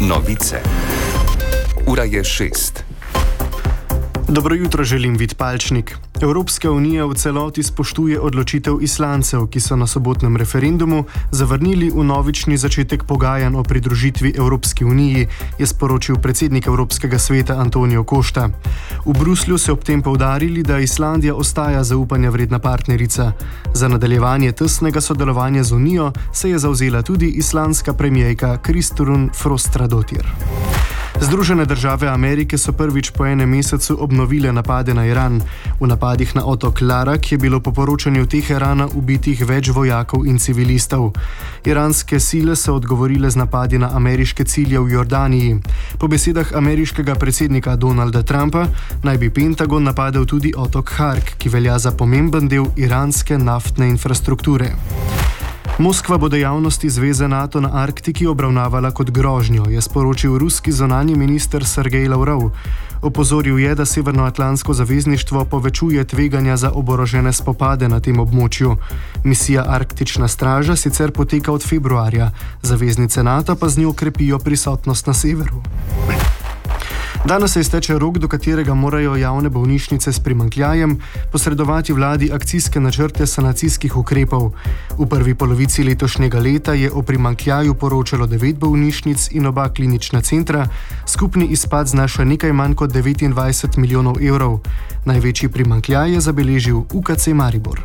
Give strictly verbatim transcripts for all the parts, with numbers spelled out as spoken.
Novice. Ura je šest. Dobro jutro želim, Vid Palčnik. Evropska unija v celoti spoštuje odločitev Islandcev, ki so na sobotnem referendumu zavrnili vnovični začetek pogajanj o pridružitvi Evropski uniji, je sporočil predsednik Evropskega sveta Antonio Costa. V Bruslju so ob tem poudarili, da Islandija ostaja zaupanja vredna partnerica. Za nadaljevanje tesnega sodelovanja z unijo se je zavzela tudi islandska premijerka Kristrún Frostadóttir. Združene države Amerike so prvič po enem mesecu obnovile napade na Iran. V napadih na otok Larak je bilo po poročanju Teherana ubitih več vojakov in civilistov. Iranske sile so odgovorile z napadi na ameriške cilje v Jordaniji. Po besedah ameriškega predsednika Donalda Trumpa naj bi Pentagon napadel tudi otok Hark, ki velja za pomemben del iranske naftne infrastrukture. Moskva bo dejavnosti Zveze NATO na Arktiki obravnavala kot grožnjo, je sporočil ruski zunanji minister Sergej Lavrov. Opozoril je, da Severnoatlantsko zavezništvo povečuje tveganja za oborožene spopade na tem območju. Misija Arktična straža sicer poteka od februarja, zaveznice NATO pa z njo krepijo prisotnost na severu. Danes se izteče rok, do katerega morajo javne bolnišnice s primanjkljajem posredovati vladi akcijske načrte sanacijskih ukrepov. V prvi polovici letošnjega leta je o primanjkljaju poročalo devet bolnišnic in oba klinična centra, skupni izpad znaša nekaj manj kot devetindvajset milijonov evrov. Največji primanjkljaj je zabeležil U K C Maribor.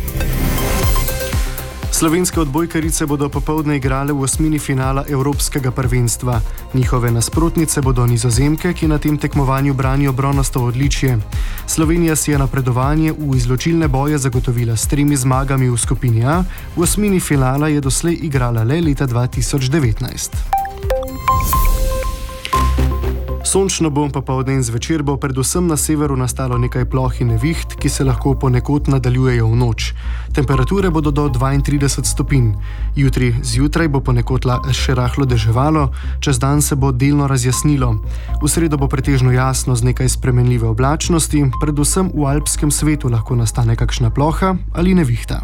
Slovenske odbojkarice bodo popoldne igrale v osmini finala Evropskega prvenstva. Njihove nasprotnice bodo Nizozemke, ki na tem tekmovanju branijo bronasto odličje. Slovenija si je napredovanje v izločilne boje zagotovila s tremi zmagami v skupini A, v osmini finala je doslej igrala le leta dva tisoč devetnajst. Sončno bo popoldne in zvečer bo predvsem na severu nastalo nekaj ploh in neviht, ki se lahko ponekod nadaljujejo v noč. Temperature bodo do dvaintrideset stopinj. Jutri zjutraj bo ponekod še rahlo deževalo, čez dan se bo delno razjasnilo. V sredo bo pretežno jasno z nekaj spremenljive oblačnosti, predvsem v alpskem svetu lahko nastane kakšna ploha ali nevihta.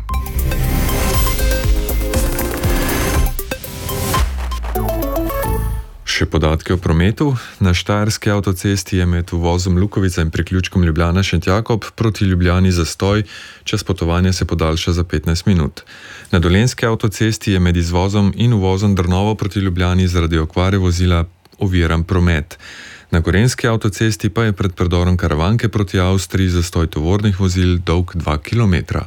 Še podatke o prometu. Na Štajerski avtocesti je med uvozom Lukovica in priključkom Ljubljana-Šentjakob proti Ljubljani zastoj, čas potovanja se podaljša za petnajst minut. Na Dolenjski avtocesti je med izvozom in uvozom Drnovo proti Ljubljani zaradi okvare vozila oviran promet. Na Gorenjski avtocesti pa je pred predorom Karavanke proti Avstriji zastoj tovornih vozil dolg dva kilometra.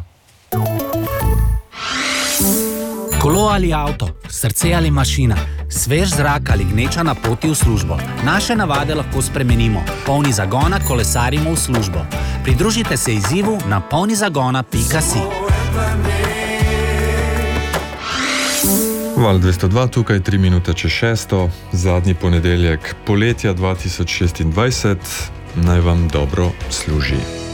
Kolo ali avto, srce ali mašina, svež zrak ali gneča na poti v službo. Naše navade lahko spremenimo. Polni zagona kolesarimo v službo. Pridružite se izzivu na polnizagona pika si. Val dvesto dva, tukaj tri minute čez šesto, zadnji ponedeljek poletja dva tisoč šestindvajset, naj vam dobro služi.